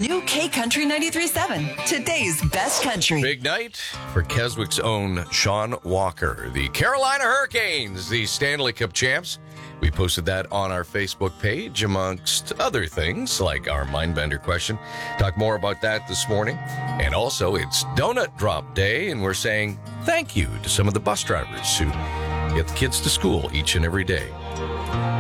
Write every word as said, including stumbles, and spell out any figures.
new K Country ninety-three point seven, today's best country. Big night for Keswick's own Sean Walker. The Carolina Hurricanes, the Stanley Cup champs. We posted that on our Facebook page, amongst other things, like our Mindbender question. Talk more about that this morning. And also, it's Donut Drop Day, and we're saying thank you to some of the bus drivers who get the kids to school each and every day.